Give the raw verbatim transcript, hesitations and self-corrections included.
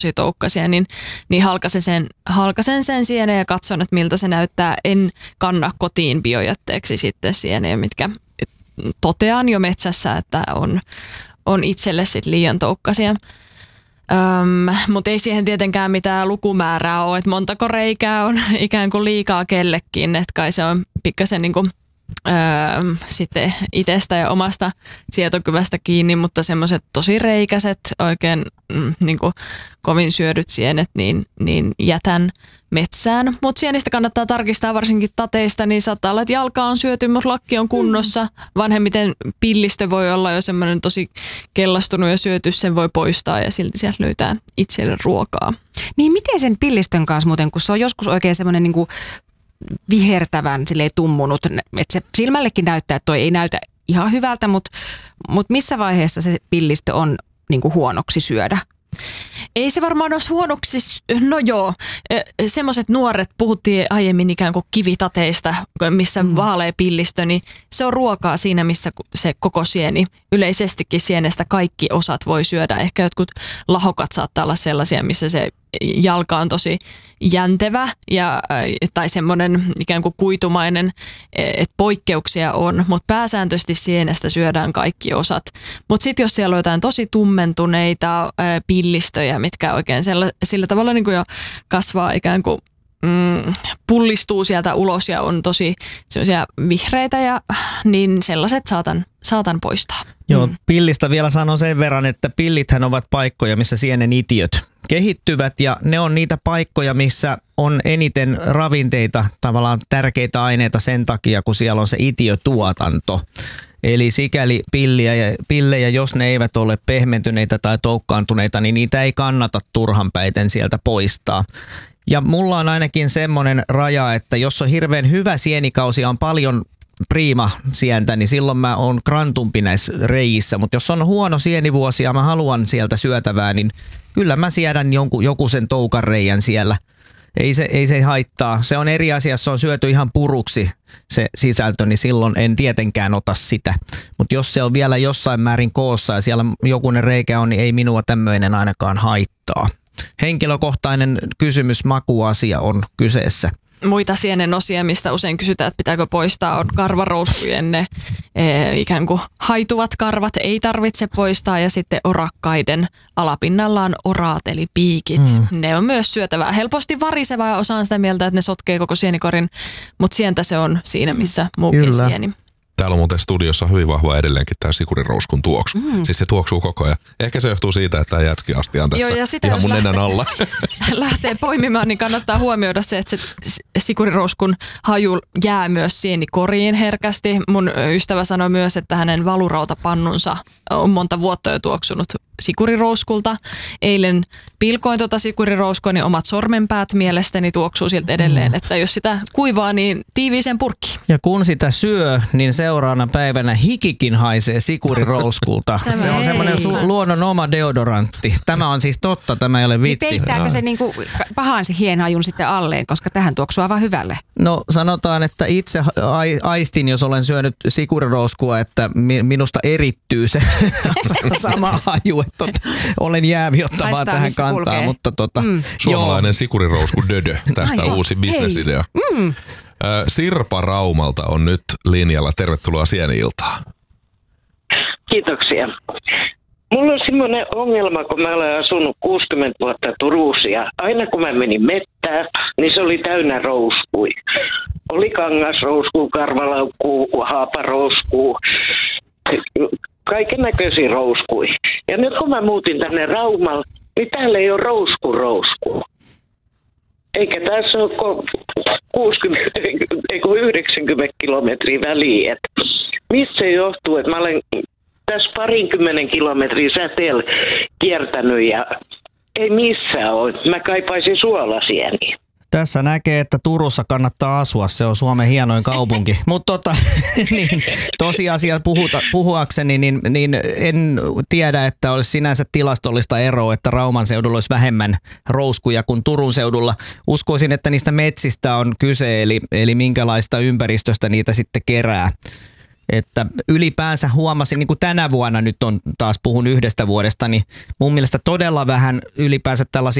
tosi toukkasia, niin, niin halkasen, sen, halkasen sen sienen ja katson, että miltä se näyttää. En kanna kotiin biojätteeksi sitten sieniä, mitkä totean jo metsässä, että on, on itselle sit liian toukkasia. Öm, mutta ei siihen tietenkään mitään lukumäärää ole, että montako reikää on ikään kuin liikaa kellekin, että kai se on pikkasen niin kuin Öö, sitten itsestä ja omasta sietokyvästä kiinni, mutta semmoiset tosi reikäiset, oikein mm, niin kuin kovin syödyt sienet, niin, niin jätän metsään. Mutta sienistä kannattaa tarkistaa varsinkin tateista, niin saattaa olla, että jalka on syöty, mutta lakki on kunnossa. Vanhemmiten pillistö voi olla jo semmoinen tosi kellastunut ja syöty, sen voi poistaa ja silti sieltä löytää itselle ruokaa. Niin miten sen pillistön kanssa muuten, kun se on joskus oikein semmoinen niin kuin vihertävän, silleen tummunut, että se silmällekin näyttää, että toi ei näytä ihan hyvältä, mutta, mutta missä vaiheessa se pillistö on niin kuin huonoksi syödä? Ei se varmaan olisi huonoksi, no joo, semmoiset nuoret, puhuttiin aiemmin ikään kuin kivitateista, missä mm. vaalea pillistö, niin se on ruokaa siinä, missä se koko sieni, yleisestikin sienestä kaikki osat voi syödä. Ehkä jotkut lahokat saattaa olla sellaisia, missä se jalka on tosi jäntevä ja, tai semmoinen ikään kuin kuitumainen, että poikkeuksia on, mutta pääsääntöisesti sienestä syödään kaikki osat. Mutta sitten jos siellä on jotain tosi tummentuneita pillistöjä, mitkä oikein sillä, sillä tavalla niin kuin jo kasvaa ikään kuin mm, pullistuu sieltä ulos ja on tosi semmoisia vihreitä, ja, niin sellaiset saatan, saatan poistaa. Joo, pillistä vielä sanon sen verran, että pillithän ovat paikkoja, missä sienen itiöt kehittyvät, ja ne on niitä paikkoja, missä on eniten ravinteita, tavallaan tärkeitä aineita sen takia, kun siellä on se itiötuotanto. Eli sikäli pilliä ja, pillejä, jos ne eivät ole pehmentyneitä tai toukkaantuneita, niin niitä ei kannata turhanpäiten sieltä poistaa. Ja mulla on ainakin semmoinen raja, että jos on hirveän hyvä sienikausi ja on paljon priima sientä, niin silloin mä oon krantumpi näissä reijissä. Mutta jos on huono sienivuosi ja mä haluan sieltä syötävää, niin kyllä mä siedän jonkun, joku sen toukan reijän siellä. Ei se, ei se haittaa. Se on eri asia, jos se on syöty ihan puruksi se sisältö, niin silloin en tietenkään ota sitä. Mutta jos se on vielä jossain määrin koossa ja siellä jokunen reikä on, niin ei minua tämmöinen ainakaan haittaa. Henkilökohtainen kysymys, makuasia on kyseessä. Muita sienen osia, mistä usein kysytään, että pitääkö poistaa, on karvarouskujen ne e, ikään kuin haituvat karvat, ei tarvitse poistaa, ja sitten orakkaiden alapinnalla on oraat eli piikit. Mm. Ne on myös syötävää. Helposti varisevaa ja osaan sitä mieltä, että ne sotkee koko sienikorin, mutta sientä se on siinä, missä muukin Kyllä. sieni. Täällä on muuten studiossa hyvin vahva edelleenkin tämä sikurinrouskun tuoksu. Mm. Siis se tuoksuu koko ajan. Ehkä se johtuu siitä, että tämä jätski-asti on tässä Joo, ihan mun nenän alla. lähtee poimimaan, niin kannattaa huomioida se, että se sikurinrouskun haju jää myös sienikoriin herkästi. Mun ystävä sanoi myös, että hänen valurautapannunsa on monta vuotta jo tuoksunut sikurirouskulta. Eilen pilkoin tuota sikurirouskua, niin omat sormenpäät mielestäni tuoksuu siltä edelleen, että jos sitä kuivaa, niin tiiviiseen purkkiin. Ja kun sitä syö, niin seuraavana päivänä hikikin haisee sikurirouskulta. Se on semmoinen su- luonnon oma deodorantti. Tämä on siis totta, tämä ei ole vitsi. Niin peittääkö se niinku pahaan se hienhajun sitten alleen, koska tähän tuoksuu aivan hyvälle? No sanotaan, että itse aistin, jos olen syönyt sikurirouskua, että minusta erittyy se sama haju. Tota, olen jääviottavaa Haistaa, tähän kantaa, kulkee. mutta tota, mm. Suomalainen sikurirousku dödö, tästä Ai, uusi bisnesidea. Mm. Sirpa Raumalta on nyt linjalla. Tervetuloa Sieni-iltaan. Kiitoksia. Mulla on semmoinen ongelma, kun mä olen asunut kuusikymmentä vuotta Turussa, ja aina kun mä menin mettään, niin se oli täynnä rouskui. Oli kangasrouskuu, karvalaukkuu, haaparouskuu, kaiken näköisiä rouskui. Ja nyt kun mä muutin tänne Raumalle, niin täällä ei ole rousku rousku. Eikä tässä ole kuusikymmentä, yhdeksänkymmentä kilometriä väliä. Mistä se johtuu, että mä olen tässä parinkymmenen kilometriä säteellä kiertänyt ja ei missään ole. Mä kaipaisin suolasieniä. Tässä näkee, että Turussa kannattaa asua. Se on Suomen hienoin kaupunki. Mutta tota, niin, tosiasia puhuta, puhuakseni, niin, niin en tiedä, että olisi sinänsä tilastollista eroa, että Rauman seudulla olisi vähemmän rouskuja kuin Turun seudulla. Uskoisin, että niistä metsistä on kyse, eli, eli minkälaista ympäristöstä niitä sitten kerää. että ylipäänsä huomasin, niin kuin tänä vuonna nyt on taas puhun yhdestä vuodesta, niin mun mielestä todella vähän ylipäänsä tällaisia